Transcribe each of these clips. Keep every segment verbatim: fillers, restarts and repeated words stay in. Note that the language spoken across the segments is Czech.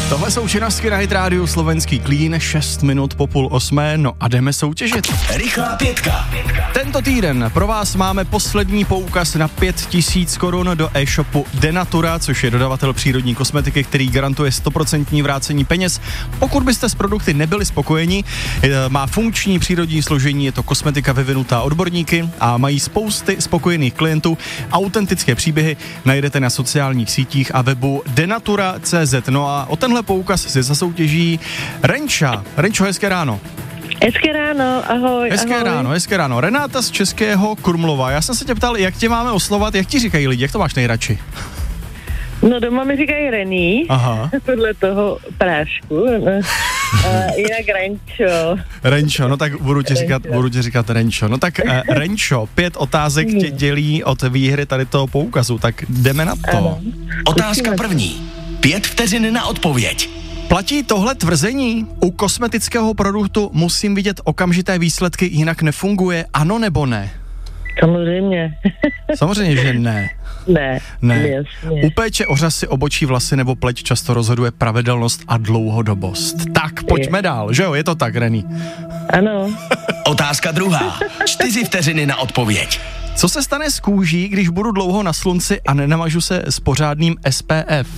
Tohle jsou činnosti na Hit Radio, slovenský Clean, šest minut po půl osmé, no a jdeme soutěžit. Rychlá pětka. Tento týden pro vás máme poslední poukaz na pět tisíc korun do e-shopu Denatura, což je dodavatel přírodní kosmetiky, který garantuje sto procent vrácení peněz. Pokud byste s produkty nebyli spokojeni, má funkční přírodní složení, je to kosmetika vyvinutá odborníky a mají spousty spokojených klientů. Autentické příběhy najdete na sociálních sítích a webu denatura tečka cé zet. No a o tenhle poukaz si zasoutěží Renča. Renčo, hezké ráno. Hezké ráno, ahoj. Hezké ahoj. ráno, hezké ráno. Renáta z Českého Krumlova. Já jsem se tě ptal, jak tě máme oslovat, jak ti říkají lidi, jak to máš nejradši? No doma mi říkají Rený, Aha. podle toho prášku. A jinak Renčo. Renčo, no tak budu ti říkat, budu ti říkat Renčo. No tak eh, Renčo, pět otázek tě dělí od výhry tady toho poukazu, tak jdeme na to. Ano. Otázka první. Pět vteřin na odpověď. Platí tohle tvrzení? U kosmetického produktu musím vidět okamžité výsledky, jinak nefunguje, ano nebo ne? Samozřejmě. Samozřejmě, že ne. Ne, Ne. jasně. U péče o řasy, obočí, vlasy nebo pleť často rozhoduje pravidelnost a dlouhodobost. Tak, pojďme Je. dál, že jo, je to tak, Reni. Ano. Otázka druhá. Čtyři vteřiny na odpověď. Co se stane s kůží, když budu dlouho na slunci a nenamažu se s pořádným es pé ef?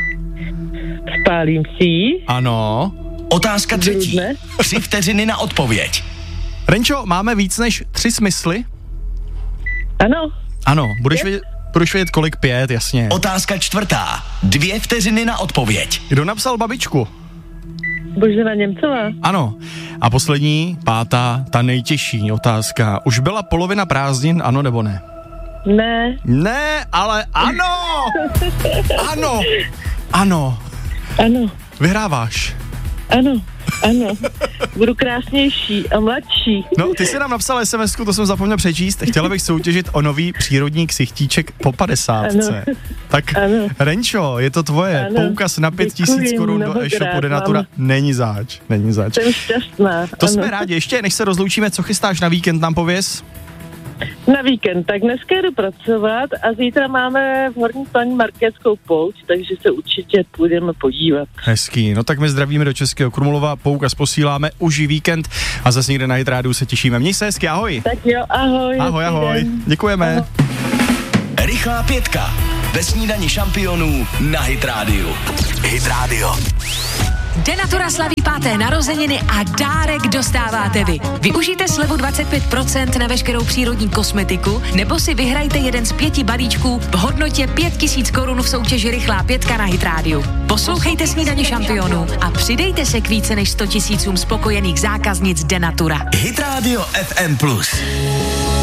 Spálím si ji. Ano. Otázka třetí. Brudne. Tři vteřiny na odpověď. Renčo, máme víc než tři smysly? Ano. Ano, budeš vědět, budeš vědět kolik pět, jasně. Otázka čtvrtá. Dvě vteřiny na odpověď. Kdo napsal babičku? Božena Němcová. Ano. A poslední, pátá, ta nejtěžší otázka. Už byla polovina prázdnin, ano nebo ne? Ne. Ne, ale ano! Ano! Ano. Ano. Vyhráváš. Ano. Ano. Budu krásnější a mladší. No, ty jsi nám napsal es em esku, to jsem zapomněl přečíst. Chtěla bych soutěžit o nový přírodní ksichtíček po padesátce. Ano. Tak, Ano. Renčo, je to tvoje. Ano. Poukaz na pět tisíc Děkuji korun do mnohokrát e-shopu Denatura. vám. Není zač, není zač. Jsem šťastná. To ano. jsme rádi. Ještě než se rozloučíme, co chystáš na víkend, nám pověz? Na víkend, tak dneska jdu pracovat a zítra máme v Horní Planí Markétskou pouť, takže se určitě půjdeme podívat. Hezký. No tak my zdravíme do Českého Krumlova, poukaz posíláme, užij víkend a zase někde na Hit Radio se těšíme. Měj se hezky, ahoj. Tak jo, ahoj. Ahoj, hezký ahoj. den. Děkujeme. Ahoj. Rychlá pětka. Ve snídani šampionů na Hit Radio. Hit Radio. Denatura slaví páté narozeniny a dárek dostáváte vy. Využijte slevu dvacet pět procent na veškerou přírodní kosmetiku nebo si vyhrajte jeden z pěti balíčků v hodnotě pět tisíc korun v soutěži Rychlá pětka na Hit Radio. Poslouchejte snídaně šampionů a přidejte se k více než sto tisícům spokojených zákaznic Denatura. Hit Radio ef em plus.